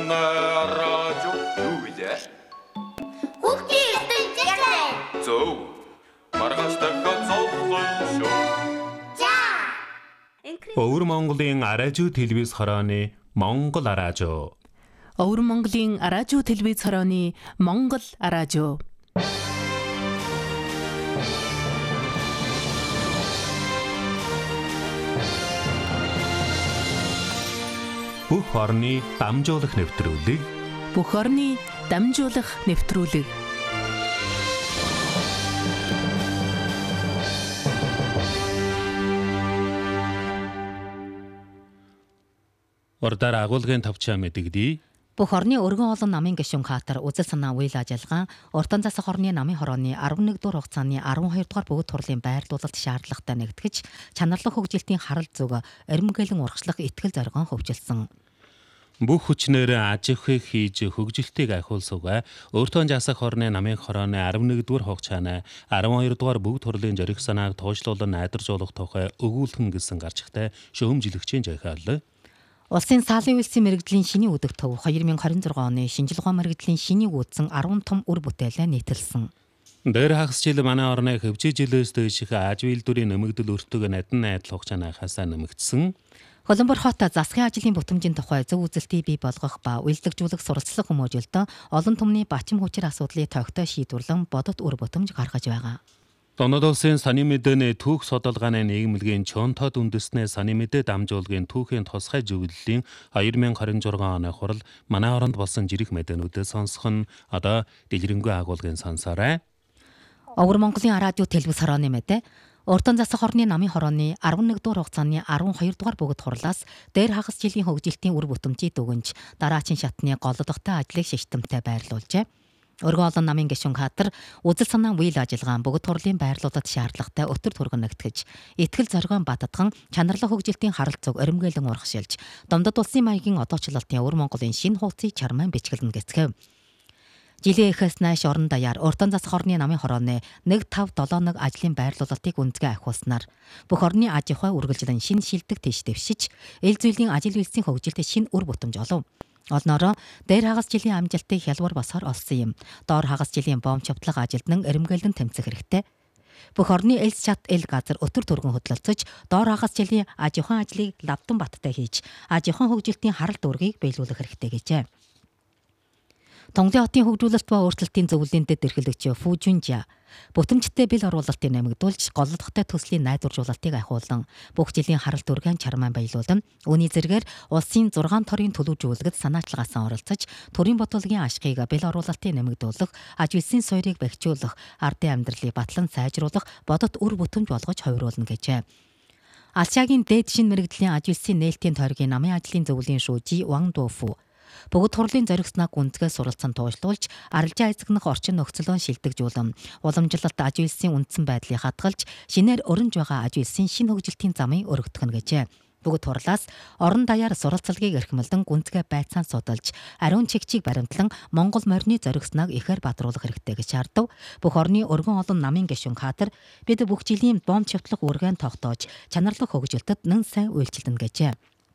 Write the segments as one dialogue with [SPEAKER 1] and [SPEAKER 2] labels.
[SPEAKER 1] хорны радио юу вэ?
[SPEAKER 2] Хүүхдийн ертөнцийн
[SPEAKER 1] Зөв. Маргааш дахиад цогцолж шүү.
[SPEAKER 2] За.
[SPEAKER 3] Өвөр Монголын радио телевиз хорооны Монгол радио.
[SPEAKER 4] Өвөр Монголын радио телевиз хорооны Монгол радио.
[SPEAKER 3] Бүх орны дамжуулах нэвтрүүлэг.
[SPEAKER 4] Бүх орны дамжуулах нэвтрүүлэг.
[SPEAKER 3] Урдаар агуулгын тавчаа мэдэгдээ.
[SPEAKER 5] Бүх орны өргөн олон намын гишүүн хаатар үзэл санаа үйл ажиллагаа уртан засах орны намын хорооны 11 дугаар хугацааны 12 дугаар бүгд хурлын байрлуулалт шаардлагатай нэгтгэж чанарлах хөгжилтийн харал зүг эрмгэлэн урагшлах итгэл зоригон хөгжилсөн.
[SPEAKER 3] Бүх хүчнээр аж ахуйг хийж хөгжилтийг ахиулсугай өөртөө засах орны намын хорооны 11 дугаар хугацааны 12 дугаар бүгд хурлын зориг санааг тооцоолон найдваржуулах тухай өгүүлхэн гэсэн гарчигтай шөөмжлөгчийн захиалал.
[SPEAKER 5] Улсын саалын үйлсийн мэрэгжлийн шиний өдөг төв 2026 оны шинжилгээ мэрэгжлийн шинийг үүдсэн 10 том үр бүтээлээ нийтэлсэн.
[SPEAKER 3] Дээр хагас жил манай орны хөвчөө жилээс дээших аж үйлдвэрийн нэмэгдэл өртөг надан найдал хугацаанаас нэмэгдсэн.
[SPEAKER 5] Хөлбөмбөр хот засгийн ажлын бүтэмжийн тухай зөв үзэлтийг бий болгох ба үйлдвэрлэх сурталчлах хүмүүжүүлэлт олон түмний бачим хүчир асуудлыг тогтоо шийдвэрлэн бодит үр бүтэмж гаргаж байгаа.
[SPEAKER 3] Донод улсын саний мэдээний түүх судалгааны нийгэмлэгийн чонтод үндэснээ саний мэдээ дамжуулгын түүхийн тусгай зөвлөлийн 2026 оны хурал манай оронд болсон жирэх мэдээнүүдэд сонсох нь одоо дэлгэрэнгүй агуулгын сонсоорой.
[SPEAKER 5] Өвөр Монголын радио телевиз хорооны мэдээ уртан засах орны намын хорооны 11 дугаар хугацааны 12 дугаар бүгд хурлаас дээр хагас жилийн хөгжилтийн үр бүтэмжийг дүгнж дараачин шатны голлодогтой ажлыг шиштэмтэй байрлуулжээ. Өргөн олон намын гишүүн хаатар үзэл санаа үйл ажиллагаа бүгд хурлын байрлуулалт шаардлагатай өтөр түргэн нэгтгэж итгэл зоригон баттган чанарлах хөгжилтийн харал зүг өрмгөлөн урагшилж Домдод улсын маягийн одоочлолтын Өвөр Монголын шинэ хувцсыг чармаан бичгэлэн гэцгээв. Жилийн эхээс нааш орон даяар уртан засах орны намын хорооны 1571 ажлын байрлуулалтыг үндэсгээ ахиулснаар бүх орны аж ахуй үргэлжлэн шинэ шилдэг тийш дэвшиж эл зүйлийн ажил үйлсийн хөгжилтэд шинэ үр бүтэмж олов. Олноороо дээр хагас жилийн амжилтыг хялбар босоор олсон юм. Доор хагас жилийн бомб чавтлах ажилд нь эрмгэлэн тэмцэх хэрэгтэй. Бүх орны элс чат эл газар өтөр түргэн хөдлөлцөж доор хагас жилийн аж ахуйн ажлыг лавдан баттай хийж аж ахуйн хөгжилтийн харал дүүргийг биелүүлэх хэрэгтэй гэжээ. Тонглын хотын хөгжүүлэлт ба өөрчлөлтийн зөвлөлийндэд эрхлэгч Фужунжа бүтэмжтэй бэл оруулалтыг нэмэгдүүлж голлодогтой төслийн найдваржуулалтыг ахиулан бүх жилийн харал дүргийн чармаан баялуулан үүний зэргээр улсын 6 торын төлөвжүүлэгт санаачлагаасаа оролцож төрийн бодлогын ашгийг бэл оруулалтыг нэмэгдүүлэх, аж үйлсийн суурийг бэхжүүлэх, ардын амьдралыг батлан сайжруулах бодит үр бүтэмж болгож хувируулна гэжээ. Алчаагийн дээд шин мэрэгдлийн аж үйлсийн нээлтийн тойргийн намын ажлын зөвлөлийн шүүжи Ван Дуфу бүгд хурлын зоригснаа гүнзгий суралцсан туушлуулж арилжаа эзэгнэх орчин нөхцөлөө шилдэгжүүлэн уламжлалт аж үйлсийн үндсэн байдлыг хадгалж шинээр өрнж байгаа аж үйлсийн шинэ хөгжилтийн замыг өргөдөх нь гэжээ. Бүгд хурлаас орон даяар суралцлагыг эрхэмлэн гүнзгий байцаан судалж ариун чигчийг баримтлан Монгол морины зоригсныг ихээр бадруулах хэрэгтэй гэж шаардав. Бүх орны өргөн олон намын гишүүн хаатар бид бүх жилийн бомб чавтлах үргэн тогтоож чанарлах хөгжилтөд нэн сайн үйлчилнэ гэжээ.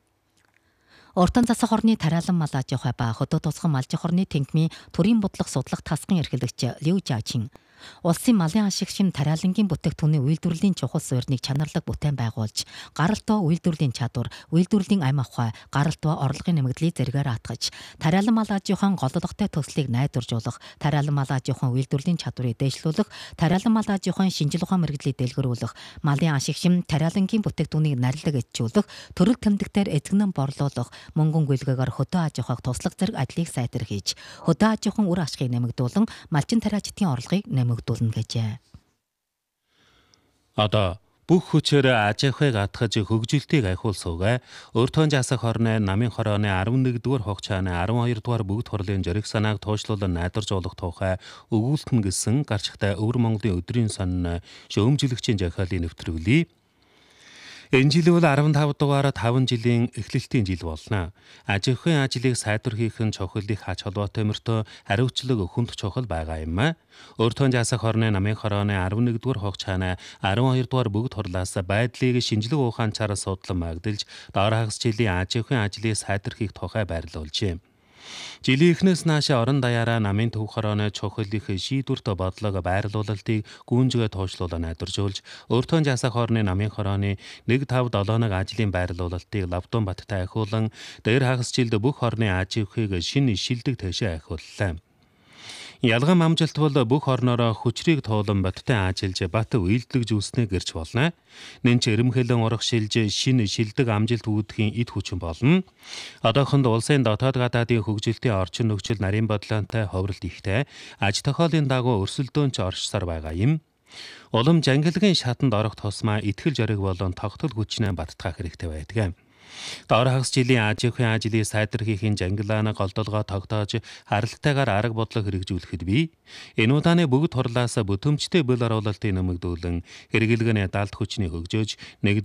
[SPEAKER 5] Уртан засах орны тариалан мал аж ахуй ба хөдөө тусган малжих орны тэнгмийн төрийн бодлого судлах тасгын эрхлэгч Лю Жачин улсын малын ашиг шин тариалангийн бүтээгдэхүүний үйлдвэрлэлийн чухал суурьныг чанарлаг бүтээн байгуулж гаралтаа үйлдвэрлэлийн чадвар, үйлдвэрлэлийн ам ахуй, гаралтаа орлогын нэмэгдлийг зэргээр атгаж тариалан мал аж ахуйн голлодогтой төслийг найдваржуулах, тариалан мал аж ахуйн үйлдвэрлэлийн чадварыг дээшлүүлэх, тариалан мал аж ахуйн шинжлэх ухаан мэргэжлийг дэлгэрүүлэх, малын ашиг шин тариалангийн бүтээгдэхүүнийг нарилдаг эзжүүлэх, төрөл тэмдэгтээр эзэгнэн борлуулах, мөнгөн гүйлгээгээр хөдөө аж ахуйг туслах зэрэг ажлыг сайтар хийж, хөдөө аж ахуйн үр ашгийг нэмэгдүүлэн малчин тариалжтын орлогыг нэмэгдүүлнэ гэжээ.
[SPEAKER 3] Одоо бүх хүчээр аж ахуйг атгаж хөгжилтийг ахиулсугай өөртөө засах орны намын хорооны 11 дугаар хугацааны 12 дугаар бүгд хурлын зориг санааг тооцоолон найдваржуулах тухай өгүүлэлтэн гэсэн гарчигтай Өвөр Монголын өдрийн сан шөөмжлөгчийн захиалын нэвтрүүлэг. Энэ жил бол 15 дугаар 5 жилийн эхлэлтийн жил болно. Аж ахуйн ажлыг сайдвар хийх нь чухал их ач холбоотой мөртөө хариуцлага хүнд чухал байгаа юм. Өөртөө засах орны намын хорооны 11 дугаар хугацааны 12 дугаар бүгд хурлаас байдлыг шинжлэх ухаанчаар судлан магадэлж доор хагас жилийн аж ахуйн ажлыг сайдвар хийх тухай байрлуулжээ. Жилийн эхнээс наашаа орон даяараа намын төв хорооны чухал их шийдвэрт бодлого байрлуулалтыг гүнжгээ туушлуулан найдваржуулж, өртөө жасах хорны намын хорооны 1-5-7 ажлын байрлуулалтыг Лавдуунбаттай ахиулан, дээр хагасжилд бүх хорны аж ахуйг шинэ шилдэг тэшээ ахиуллаа. Ялгам амжилт бол бүх орноороо хүчрийг туулан Баттай ажиллаж бат уйлдэгж үснэ гэрч болно. Нэнч эрэмхэлэн урагшилж шинэ шилдэг амжилт үүдхийн эд хүчин болно. Одоохонд улсын дотоод гадаадын хөгжилтийн орчин нөхцөл нарийн бодлоонтой ховролт ихтэй, аж тохиолын дагуу өрсөлдөөнч оршсоор байгаа юм. Улам жангилгын шатанд орох тусмаа итгэл зориг болон тогтол хүчнээ баттгах хэрэгтэй байдаг. Доор хагас жилийн аж ахуйн ажлыг сайдэрхийн жангилааны голдолгоо тогтоож харалтайгаар арга бодлого хэрэгжүүлэхэд бий. Энэ удааны бүгд хурлаас бүтэмжтэй бэл оруулалтыг нэмэгдүүлэн хэрэглэгээний далд хүчний хөгжөөж